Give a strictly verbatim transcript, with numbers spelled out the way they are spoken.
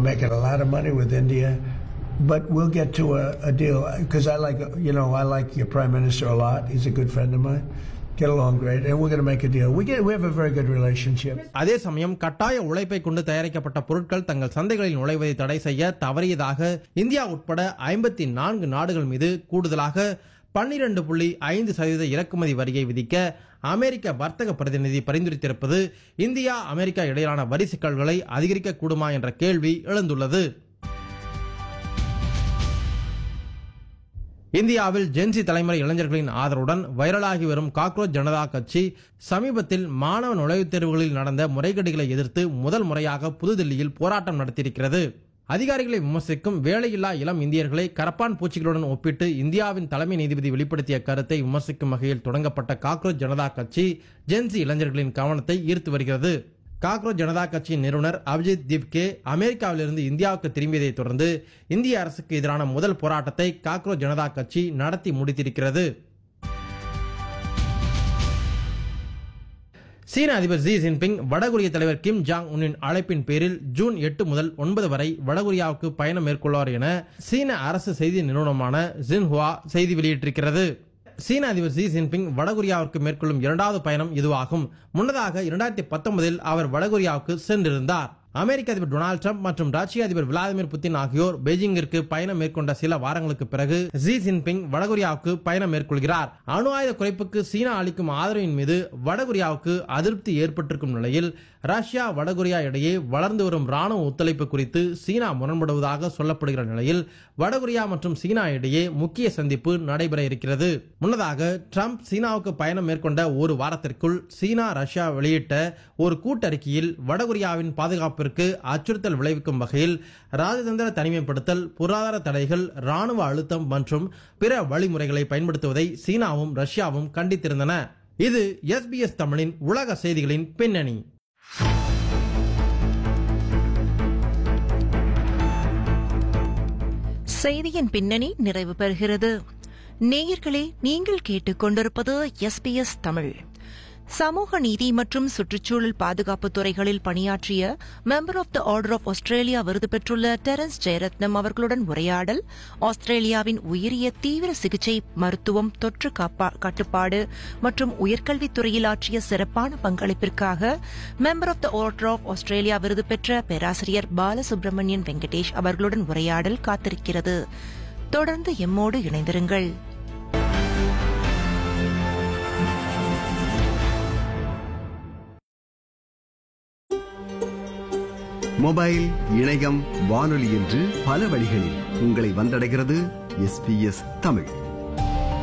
We're making a lot of money with India, but we'll get to a, a deal. Because I like, you know, I like your Prime Minister a lot. He's a good friend of mine. Get along great, and we're going to make a deal. We get, we have a very good relationship. அதே சமயம் கட்டாய உழைப்பை கொண்டு தயாரிக்கப்பட்ட பொருட்கள் தங்கள் சந்தைகளில் நுழைவதை தடை செய்ய தவறியதாக இந்தியா உட்பட ஐம்பத்தி நான்கு நாடுகள் மீது கூடுதலாக பன்னிரண்டு புள்ளி ஐந்து சதவீத இறக்குமதி வரியை விதிக்க அமெரிக்க வர்த்தக பிரதிநிதி பரிந்துரைத்திருப்பது இந்தியா அமெரிக்கா இடையிலான வரி சிக்கல்களை அதிகரிக்க கூடுமா என்ற கேள்வி எழுந்துள்ளது. இந்தியாவில் ஜென்சி தலைமுறை இளைஞர்களின் ஆதரவுடன் வைரலாகி வரும் காக்ரோச் ஜனதா கட்சி சமீபத்தில் மாணவ நுழைவுத் தேர்வுகளில் நடந்த முறைகேடுகளை எதிர்த்து முதல் முறையாக புதுதில்லியில் போராட்டம் நடத்தியிருக்கிறது. அதிகாரிகளை விமர்சிக்கும் வேலையில்லா இளம் இந்தியர்களை கரப்பான் பூச்சிகளுடன் ஒப்பிட்டு இந்தியாவின் தலைமை நீதிபதி வெளிப்படுத்திய கருத்தை விமர்சிக்கும் வகையில் தொடங்கப்பட்ட காக்ரோச் ஜனதா கட்சி ஜென்சி இளைஞர்களின் கவனத்தை ஈர்த்து வருகிறது. காக்ரோச் ஜனதா கட்சியின் நிறுவனர் அபிஜித் திப்கே அமெரிக்காவிலிருந்து இந்தியாவுக்கு திரும்பியதை தொடர்ந்து இந்திய அரசுக்கு எதிரான முதல் போராட்டத்தை காக்ரோச் ஜனதா கட்சி நடத்தி முடித்திருக்கிறது. சீன அதிபர் ஜி ஜின்பிங் வடகொரிய தலைவர் கிம் ஜாங் உன்னின் அழைப்பின் பேரில் ஜூன் எட்டு முதல் ஒன்பது வரை வடகொரியாவுக்கு பயணம் மேற்கொள்வார் என சீன அரசு செய்தி நிறுவனமான ஜின்ஹுவா செய்தி வெளியிட்டிருக்கிறது. சீன அதிபர் ஜி ஜின்பிங் வடகொரியாவிற்கு மேற்கொள்ளும் இரண்டாவது பயணம் இதுவாகும். முன்னதாக இரண்டாயிரத்தி பத்தொன்பதில் அவர் வடகொரியாவுக்கு சென்றிருந்தார். அமெரிக்க அதிபர் டொனால்டு டிரம்ப் மற்றும் ரஷ்ய அதிபர் விளாடிமிர் புட்டின் ஆகியோர் பெய்ஜிங்கிற்கு பயணம் மேற்கொண்ட சில வாரங்களுக்கு பிறகு ஜி ஜின்பிங் வடகொரியாவுக்கு பயணம் மேற்கொள்கிறார். அணு ஆயுத குறைப்புக்கு சீனா அளிக்கும் ஆதரவின் மீது வடகொரியாவுக்கு அதிருப்தி ஏற்பட்டிருக்கும் நிலையில் ரஷ்யா வடகொரியா இடையே வளர்ந்து வரும் ராணுவ ஒத்துழைப்பு குறித்து சீனா முரண்படுவதாக சொல்லப்படுகிற நிலையில் வடகொரியா மற்றும் சீனா இடையே முக்கிய சந்திப்பு நடைபெற இருக்கிறது. முன்னதாக டிரம்ப் சீனாவுக்கு பயணம் மேற்கொண்ட ஒரு வாரத்திற்குள் சீனா ரஷ்யா வெளியிட்ட ஒரு கூட்டறிக்கையில் வடகொரியாவின் பாதுகாப்பு அச்சுறுத்தல் விளைவிக்கும் வகையில் ராஜதந்திர தனிமைப்படுத்தல், பொருளாதார தடைகள், ராணுவ அழுத்தம் மற்றும் பிற வழிமுறைகளை பயன்படுத்துவதை சீனாவும் ரஷ்யாவும் கண்டித்திருந்தன. இது எஸ்பிஎஸ் தமிழின் உலக செய்திகளின் பின்னணி. செய்தியின் பின்னணி நிறைவு பெறுகிறது. நேயர்களே, நீங்கள் கேட்டுக்கொண்டிருப்பது எஸ்பிஎஸ் தமிழ். சமூக நீதி மற்றும் சுற்றுச்சூழல் பாதுகாப்பு துறைகளில் பணியாற்றிய member of the order of Australia விருது பெற்றுள்ள டெரன்ஸ் ஜெயரத்னம் அவர்களுடன் உரையாடல், ஆஸ்திரேலியாவின் உயரிய தீவிர சிகிச்சை மருத்துவம், தொற்று கட்டுப்பாடு மற்றும் உயர்கல்வித்துறையில் ஆற்றிய சிறப்பான பங்களிப்பிற்காக member of the order of Australia விருது பெற்ற பேராசிரியர் பாலசுப்ரமணியன் வெங்கடேஷ் அவர்களுடன் உரையாடல் காத்திருக்கிறது. தொடர்ந்து எம்மோடு இணைந்திருங்கள். மொபைல், இணையம், வானொலி என்று பல வழிகளில் உங்களை வந்தடைகிறது எஸ்பிஎஸ் தமிழ்.